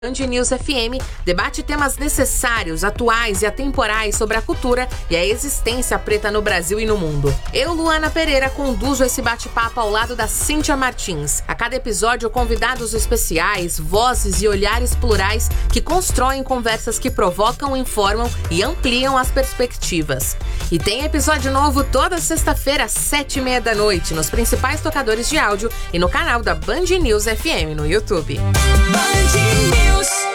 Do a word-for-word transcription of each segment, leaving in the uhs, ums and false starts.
Band News F M debate temas necessários, atuais e atemporais sobre a cultura e a existência preta no Brasil e no mundo. Eu, Luana Pereira, conduzo esse bate-papo ao lado da Cíntia Martins. A cada episódio, convidados especiais, vozes e olhares plurais que constroem conversas que provocam, informam e ampliam as perspectivas. E tem episódio novo toda sexta-feira às sete e meia da noite nos principais tocadores de áudio e no canal da Band News F M no YouTube. Band News.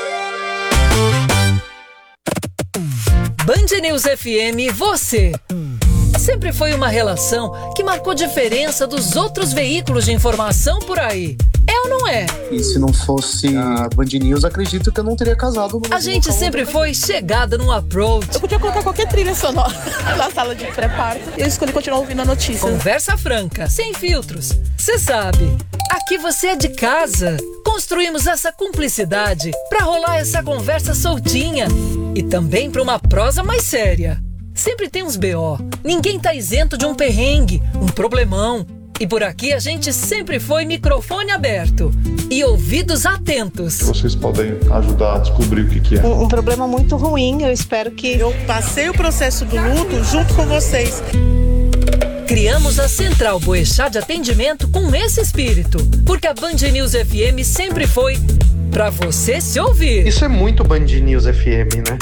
Band News F M, você. Sempre foi uma relação que marcou diferença dos outros veículos de informação por aí. É ou não é? E se não fosse a Band News, acredito que eu não teria casado. A gente sempre foi chegada num approach. Eu podia colocar qualquer trilha sonora na sala de pré-parto. Eu escolhi continuar ouvindo a notícia. Conversa franca, sem filtros. Você sabe, aqui você é de casa. Construímos essa cumplicidade pra rolar essa conversa soltinha. E também pra uma prosa mais séria. Sempre tem uns B O. Ninguém tá isento de um perrengue, um problemão. E por aqui a gente sempre foi microfone aberto e ouvidos atentos. Vocês podem ajudar a descobrir o que, que é. Um, um problema muito ruim, eu espero que... Eu passei o processo do luto junto com vocês. Criamos a Central Boechat de Atendimento com esse espírito, porque a Band News F M sempre foi pra você se ouvir. Isso é muito Band News F M, né?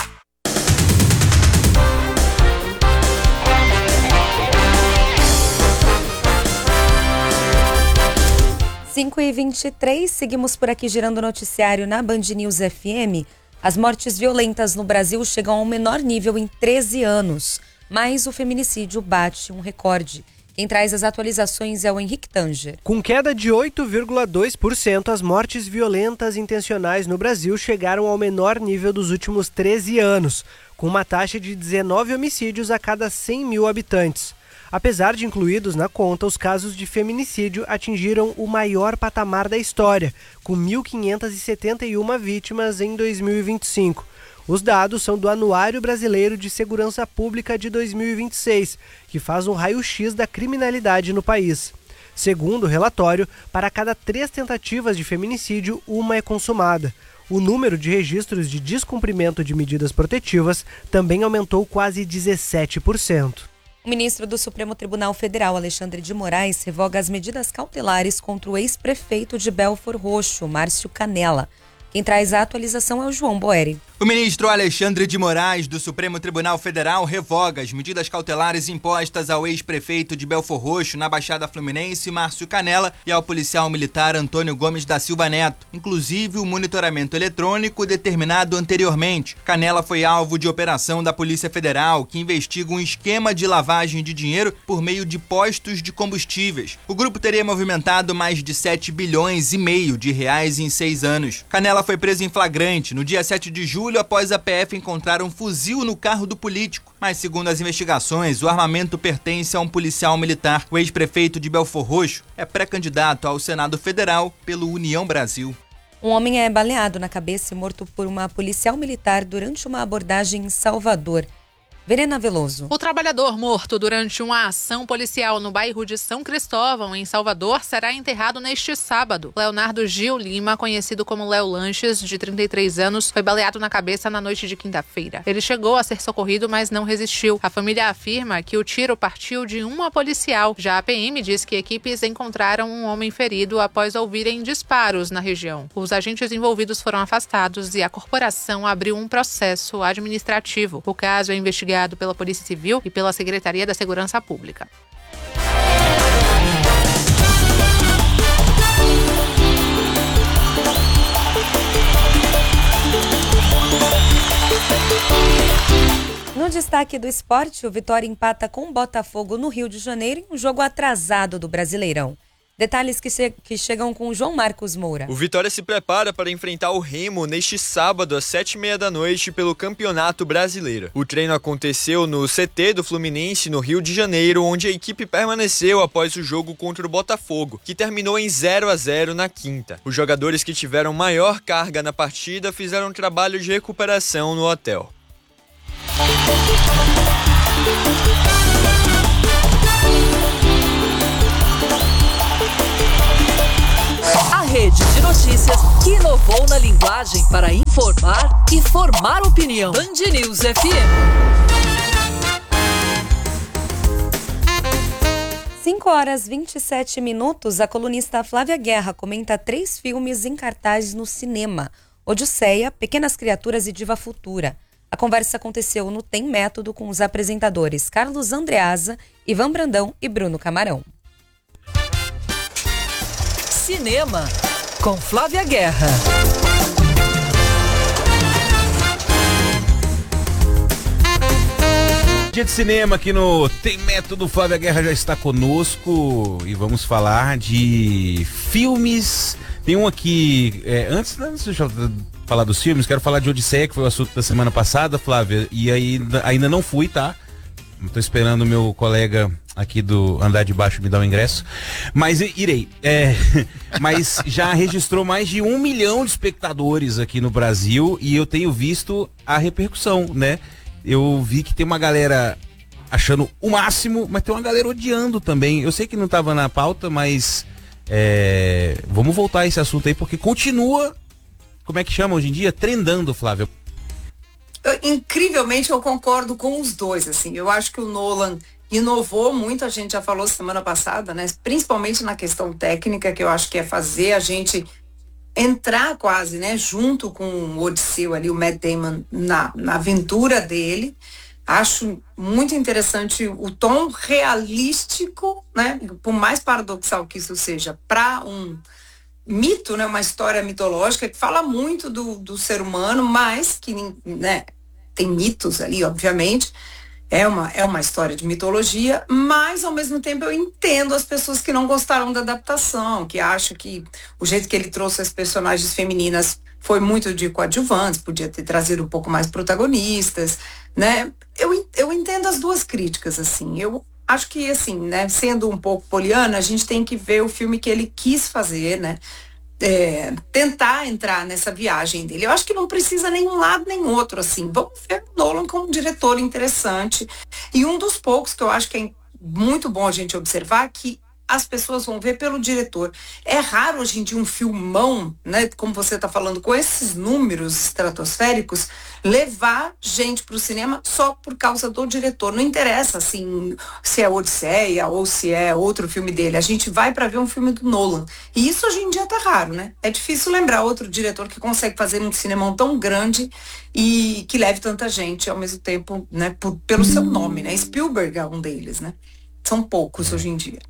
cinco e vinte e três, seguimos por aqui girando o noticiário na Band News F M. As mortes violentas no Brasil chegam ao menor nível em treze anos, mas o feminicídio bate um recorde. Quem traz as atualizações é o Henrique Tanger. Com queda de oito vírgula dois por cento, as mortes violentas intencionais no Brasil chegaram ao menor nível dos últimos treze anos, com uma taxa de dezenove homicídios a cada cem mil habitantes. Apesar de incluídos na conta, os casos de feminicídio atingiram o maior patamar da história, com mil quinhentas e setenta e uma vítimas em dois mil e vinte e cinco. Os dados são do Anuário Brasileiro de Segurança Pública de dois mil e vinte e seis, que faz um raio-x da criminalidade no país. Segundo o relatório, para cada três tentativas de feminicídio, uma é consumada. O número de registros de descumprimento de medidas protetivas também aumentou quase dezessete por cento. O ministro do Supremo Tribunal Federal, Alexandre de Moraes, revoga as medidas cautelares contra o ex-prefeito de Belford Roxo, Márcio Canella. Quem traz a atualização é o João Boeri. O ministro Alexandre de Moraes, do Supremo Tribunal Federal, revoga as medidas cautelares impostas ao ex-prefeito de Belford Roxo, na Baixada Fluminense, Márcio Canella, e ao policial militar Antônio Gomes da Silva Neto, inclusive o monitoramento eletrônico determinado anteriormente. Canella foi alvo de operação da Polícia Federal, que investiga um esquema de lavagem de dinheiro por meio de postos de combustíveis. O grupo teria movimentado mais de sete bilhões e meio de reais em seis anos. Canella foi preso em flagrante no dia sete de julho após a P F encontrar um fuzil no carro do político. Mas, segundo as investigações, o armamento pertence a um policial militar. O ex-prefeito de Belford Roxo é pré-candidato ao Senado Federal pelo União Brasil. Um homem é baleado na cabeça e morto por uma policial militar durante uma abordagem em Salvador. Verena Veloso. O trabalhador morto durante uma ação policial no bairro de São Cristóvão, em Salvador, será enterrado neste sábado. Leonardo Gil Lima, conhecido como Léo Lanches, de trinta e três anos, foi baleado na cabeça na noite de quinta-feira. Ele chegou a ser socorrido, mas não resistiu. A família afirma que o tiro partiu de uma policial. Já a P M diz que equipes encontraram um homem ferido após ouvirem disparos na região. Os agentes envolvidos foram afastados e a corporação abriu um processo administrativo. O caso é investigado pela Polícia Civil e pela Secretaria da Segurança Pública. No destaque do esporte, o Vitória empata com o Botafogo no Rio de Janeiro em um jogo atrasado do Brasileirão. Detalhes que, che- que chegam com o João Marcos Moura. O Vitória se prepara para enfrentar o Remo neste sábado às sete e meia da noite pelo Campeonato Brasileiro. O treino aconteceu no C T do Fluminense, no Rio de Janeiro, onde a equipe permaneceu após o jogo contra o Botafogo, que terminou em zero a zero na quinta. Os jogadores que tiveram maior carga na partida fizeram um trabalho de recuperação no hotel. A rede de notícias que inovou na linguagem para informar e formar opinião. Band News F M. cinco horas e vinte e sete minutos, a colunista Flávia Guerra comenta três filmes em cartaz no cinema: Odisseia, Pequenas Criaturas e Diva Futura. A conversa aconteceu no Tem Método com os apresentadores Carlos Andreasa, Ivan Brandão e Bruno Camarão. Cinema com Flávia Guerra. Dia de cinema aqui no Tem Método. Flávia Guerra já está conosco e vamos falar de filmes. Tem um aqui, é, antes, antes de eu falar dos filmes, quero falar de Odisseia, que foi o assunto da semana passada, Flávia, e aí ainda não fui, tá? Tô esperando o meu colega aqui do Andar de Baixo me dar o ingresso, mas irei. É, mas já registrou mais de um milhão de espectadores aqui no Brasil e eu tenho visto a repercussão, né? Eu vi que tem uma galera achando o máximo, mas tem uma galera odiando também. Eu sei que não estava na pauta, mas é, vamos voltar a esse assunto aí, porque continua, como é que chama hoje em dia? Trendando, Flávia. Eu, incrivelmente eu concordo com os dois, assim. Eu acho que o Nolan inovou muito, a gente já falou semana passada, né? Principalmente na questão técnica, que eu acho que é fazer a gente entrar quase, né, junto com o Odisseu ali, o Matt Damon, na, na aventura dele. Acho muito interessante o tom realístico, né, por mais paradoxal que isso seja, para um mito, né, uma história mitológica que fala muito do, do ser humano, mas que, né, tem mitos ali, obviamente. É uma, é uma história de mitologia, mas ao mesmo tempo eu entendo as pessoas que não gostaram da adaptação, que acham que o jeito que ele trouxe as personagens femininas foi muito de coadjuvantes, podia ter trazido um pouco mais protagonistas, né? Eu, eu entendo as duas críticas, assim. Eu acho que, assim, né, sendo um pouco poliana, a gente tem que ver o filme que ele quis fazer, né? É, tentar entrar nessa viagem dele. Eu acho que não precisa nenhum lado nem outro, assim. Vamos ver o Nolan como um diretor interessante. E um dos poucos que eu acho que é muito bom a gente observar que as pessoas vão ver pelo diretor. É raro hoje em dia um filmão, né, como você está falando, com esses números estratosféricos, levar gente para o cinema só por causa do diretor. Não interessa, assim, se é Odisseia ou se é outro filme dele. A gente vai para ver um filme do Nolan. E isso hoje em dia tá raro, né? É difícil lembrar outro diretor que consegue fazer um cinemão tão grande e que leve tanta gente ao mesmo tempo, né, por, pelo seu nome, né? Spielberg é um deles, né? São poucos hoje em dia.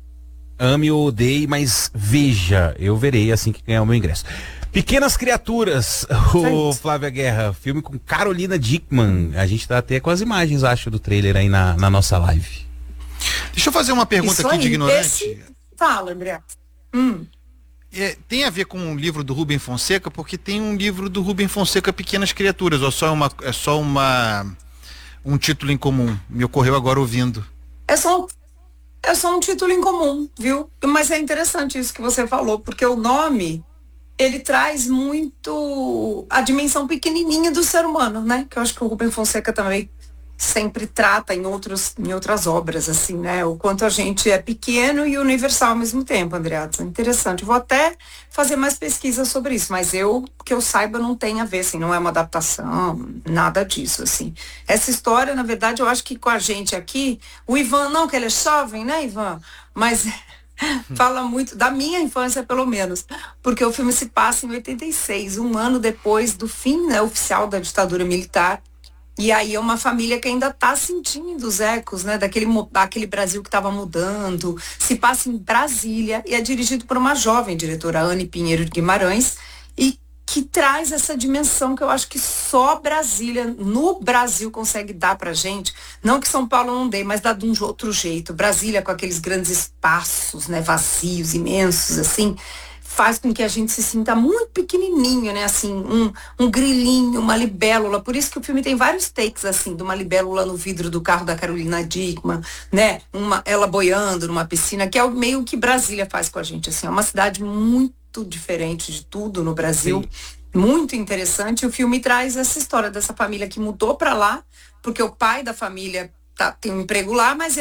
Ame ou odeie, mas veja, eu verei assim que ganhar o meu ingresso. Pequenas Criaturas, o Flávia Guerra, filme com Carolina Dickmann. A gente tá até com as imagens, acho, do trailer aí na, na nossa live. Deixa eu fazer uma pergunta Isso aqui aí, de ignorante. Esse... Fala, André. Hum. É, tem a ver com um livro do Rubem Fonseca, porque tem um livro do Rubem Fonseca, Pequenas Criaturas, ou só uma, é só uma um título em comum. Me ocorreu agora ouvindo. É só um É só um título em comum, viu? Mas é interessante isso que você falou, porque o nome, ele traz muito a dimensão pequenininha do ser humano, né? Que eu acho que o Rubem Fonseca também sempre trata em, outros, em outras obras, assim, né? O quanto a gente é pequeno e universal ao mesmo tempo, Andreata. Interessante. Vou até fazer mais pesquisa sobre isso, mas eu, que eu saiba, não tem a ver, assim, não é uma adaptação, nada disso, assim. Essa história, na verdade, eu acho que com a gente aqui, o Ivan, não, que ele é jovem, né, Ivan? Mas fala muito da minha infância, pelo menos, porque o filme se passa em oitenta e seis, um ano depois do fim, né, oficial da ditadura militar. E aí é uma família que ainda está sentindo os ecos, né, daquele, daquele Brasil que estava mudando. Se passa em Brasília e é dirigido por uma jovem diretora, Anne Pinheiro de Guimarães, e que traz essa dimensão que eu acho que só Brasília, no Brasil, consegue dar pra gente. Não que São Paulo não dê, mas dá de um outro jeito. Brasília com aqueles grandes espaços, né, vazios, imensos, assim, faz com que a gente se sinta muito pequenininho, né, assim, um, um grilinho, uma libélula. Por isso que o filme tem vários takes, assim, de uma libélula no vidro do carro da Carolina Dickmann, né, uma, ela boiando numa piscina, que é o meio que Brasília faz com a gente, assim, é uma cidade muito diferente de tudo no Brasil. Sim. Muito interessante. O filme traz essa história dessa família que mudou para lá, porque o pai da família tá, tem um emprego lá, mas ele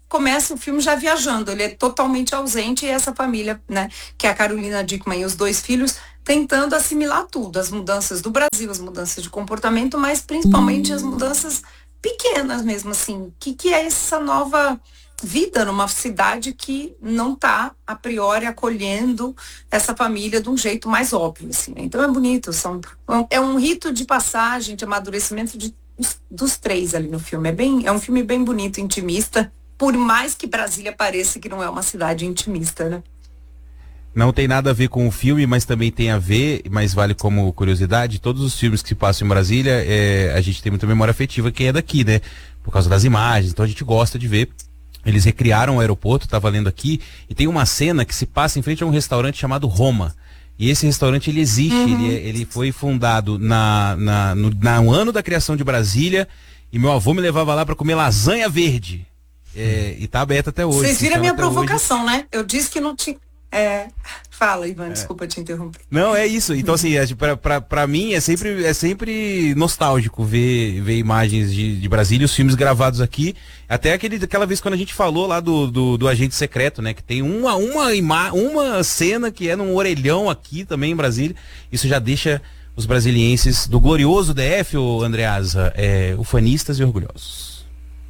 começa o filme já viajando, ele é totalmente ausente e essa família, né, que é a Carolina Dickman e os dois filhos, tentando assimilar tudo, as mudanças do Brasil, as mudanças de comportamento, mas principalmente as mudanças pequenas mesmo, assim, o que, que é essa nova vida numa cidade que não está, a priori, acolhendo essa família de um jeito mais óbvio, assim, né? Então é bonito, são, é um rito de passagem, de amadurecimento de, dos três ali no filme, é, bem, é um filme bem bonito, intimista, por mais que Brasília pareça que não é uma cidade intimista, né? Não tem nada a ver com o filme, mas também tem a ver, mas vale como curiosidade, todos os filmes que se passam em Brasília, é, a gente tem muita memória afetiva quem é daqui, né? Por causa das imagens, então a gente gosta de ver. Eles recriaram o aeroporto, tava lendo aqui, e tem uma cena que se passa em frente a um restaurante chamado Roma. E esse restaurante, ele existe, uhum. ele, ele foi fundado na, na, no, na, no ano da criação de Brasília, e meu avô me levava lá para comer lasanha verde. É, e tá aberto até hoje. Vocês viram a minha até provocação, hoje. né? Eu disse que não tinha... É... Fala, Ivan, é. Desculpa te interromper. Não, é isso. Então, assim, pra, pra, pra mim é sempre, é sempre nostálgico ver, ver imagens de, de Brasília, os filmes gravados aqui. Até aquele, aquela vez quando a gente falou lá do, do, do Agente Secreto, né? Que tem uma, uma, ima, uma cena que é num orelhão aqui também em Brasília. Isso já deixa os brasilienses do glorioso D F, ô Andreasa, é, ufanistas e orgulhosos.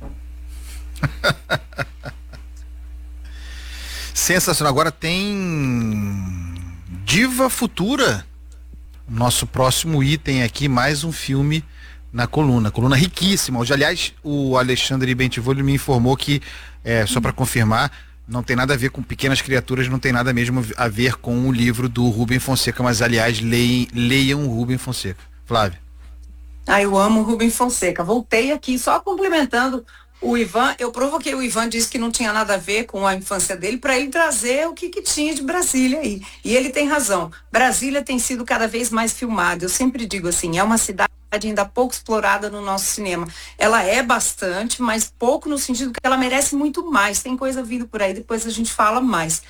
Sensacional. Agora tem Diva Futura. Nosso próximo item aqui, mais um filme na coluna. Coluna riquíssima. Hoje, aliás, o Alexandre Bentivolio me informou que, é, só para confirmar, não tem nada a ver com Pequenas Criaturas, não tem nada mesmo a ver com o livro do Rubem Fonseca, mas, aliás, leiam, leiam o Rubem Fonseca. Flávia. Ah, eu amo o Rubem Fonseca. Voltei aqui só complementando o Ivan. Eu provoquei o Ivan, disse que não tinha nada a ver com a infância dele, para ele trazer o que, que tinha de Brasília aí. E ele tem razão. Brasília tem sido cada vez mais filmada. Eu sempre digo assim, é uma cidade ainda pouco explorada no nosso cinema. Ela é bastante, mas pouco no sentido que ela merece muito mais. Tem coisa vindo por aí, depois a gente fala mais.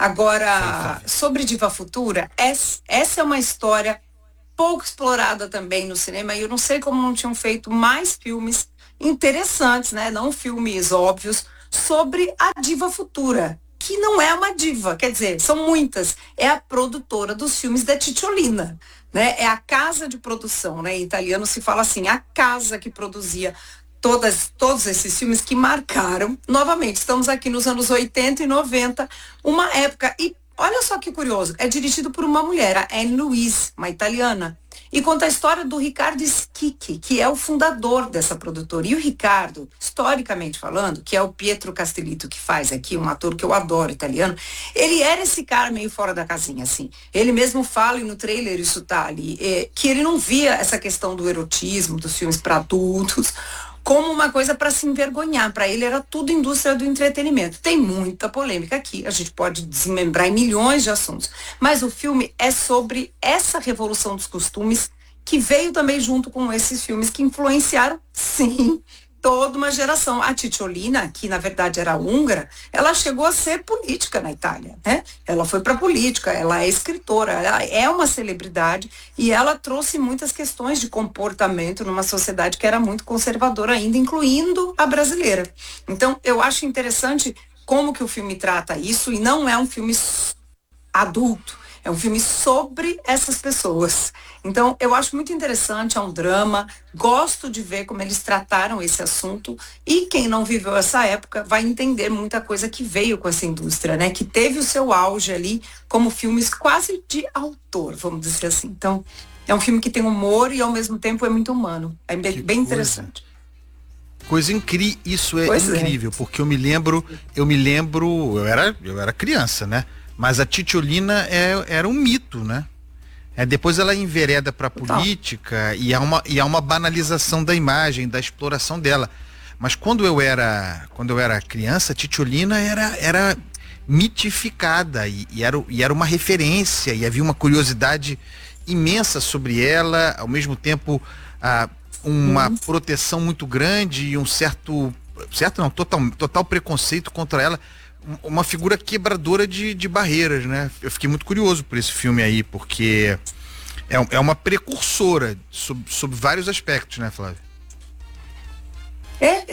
Agora, sobre Diva Futura, essa é uma história pouco explorada também no cinema, e eu não sei como não tinham feito mais filmes interessantes, né? Não filmes óbvios, sobre a Diva Futura, que não é uma diva, quer dizer, são muitas. É a produtora dos filmes da Titiolina, né? É a casa de produção, né? Em italiano se fala assim, a casa que produzia todas, todos esses filmes que marcaram. Novamente, estamos aqui nos anos oitenta e noventa, uma época, e olha só que curioso, é dirigido por uma mulher, a Anne Louise, uma italiana, e conta a história do Riccardo Schicchi, que é o fundador dessa produtora. E o Ricardo, historicamente falando, que é o Pietro Castellitto que faz aqui, um ator que eu adoro, italiano, ele era esse cara meio fora da casinha, assim. Ele mesmo fala, e no trailer isso tá ali, é, que ele não via essa questão do erotismo, dos filmes para adultos, como uma coisa para se envergonhar. Para ele era tudo indústria do entretenimento. Tem muita polêmica aqui, a gente pode desmembrar em milhões de assuntos. Mas o filme é sobre essa revolução dos costumes que veio também junto com esses filmes que influenciaram, sim, toda uma geração. A Titiolina, que na verdade era húngara, ela chegou a ser política na Itália, né? Ela foi para política, ela é escritora, ela é uma celebridade e ela trouxe muitas questões de comportamento numa sociedade que era muito conservadora ainda, incluindo a brasileira. Então, eu acho interessante como que o filme trata isso, e não é um filme adulto, é um filme sobre essas pessoas. Então, eu acho muito interessante, é um drama, gosto de ver como eles trataram esse assunto, e quem não viveu essa época vai entender muita coisa que veio com essa indústria, né? Que teve o seu auge ali como filmes quase de autor, vamos dizer assim. Então, é um filme que tem humor e ao mesmo tempo é muito humano. É bem, bem interessante. Coisa incrível, isso é Pois é. incrível, porque eu me lembro, eu me lembro, eu era, eu era criança, né? Mas a Titiolina é, era um mito, né? É, depois ela envereda para a política e há, uma, e há uma banalização da imagem, da exploração dela. Mas quando eu era, quando eu era criança, a Titiolina era, era mitificada e, e, era, e era uma referência, e havia uma curiosidade imensa sobre ela, ao mesmo tempo ah, uma hum. proteção muito grande e um certo, certo não, total, total preconceito contra ela. Uma figura quebradora de, de barreiras, né? Eu fiquei muito curioso por esse filme aí, porque é, é uma precursora sob, sob vários aspectos, né, Flávia? É,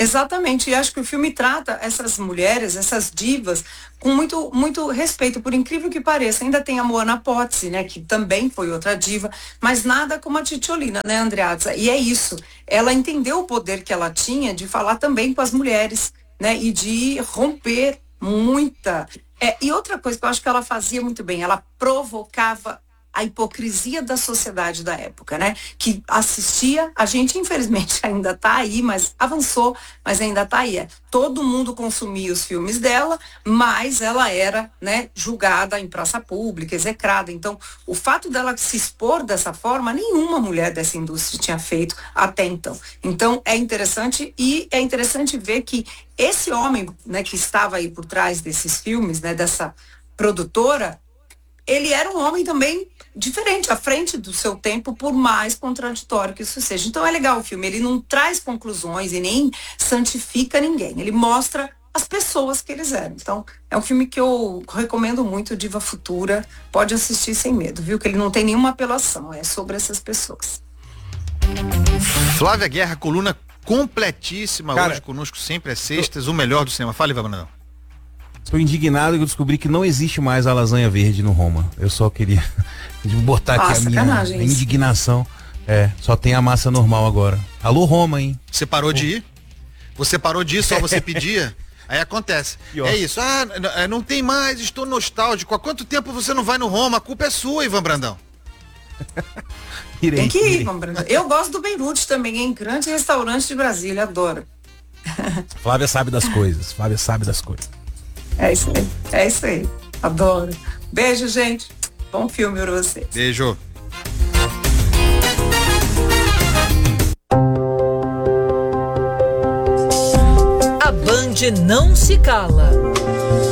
Exatamente, e acho que o filme trata essas mulheres, essas divas, com muito, muito respeito, por incrível que pareça. Ainda tem a Moana Pozzi, né, que também foi outra diva, mas nada como a Titiolina, né, Andreazza? E é isso, ela entendeu o poder que ela tinha de falar também com as mulheres, né, e de romper muita... É, e outra coisa que eu acho que ela fazia muito bem, ela provocava a hipocrisia da sociedade da época, né? Que assistia, a gente infelizmente ainda tá aí, mas avançou, mas ainda tá aí. É. Todo mundo consumia os filmes dela, mas ela era, né, julgada em praça pública, execrada. Então, o fato dela se expor dessa forma, nenhuma mulher dessa indústria tinha feito até então. Então, é interessante, e é interessante ver que esse homem, né, que estava aí por trás desses filmes, né, dessa produtora, ele era um homem também diferente, à frente do seu tempo, por mais contraditório que isso seja. Então é legal o filme, ele não traz conclusões e nem santifica ninguém, ele mostra as pessoas que eles eram. Então é um filme que eu recomendo muito, Diva Futura, pode assistir sem medo, viu? Que ele não tem nenhuma apelação, é sobre essas pessoas. Flávia Guerra, coluna completíssima. Cara, hoje conosco, sempre às sextas, o melhor do cinema. Fala, Ivan Brandão. Estou indignado que eu descobri que não existe mais a lasanha verde no Roma. Eu só queria botar aqui ah, a minha, minha indignação. É, só tem a massa normal agora. Alô, Roma, hein? Você parou de ir? Você parou de ir, só você pedia? Aí acontece. É isso. Ah, não tem mais, estou nostálgico. Há quanto tempo você não vai no Roma? A culpa é sua, Ivan Brandão. Irei, tem que ir, irei. Ivan Brandão. Eu gosto do Beirute também, hein? Grande restaurante de Brasília, adoro. Flávia sabe das coisas. Flávia sabe das coisas. É isso aí, é isso aí. Adoro. Beijo, gente. Bom filme pra vocês. Beijo. A Band não se cala.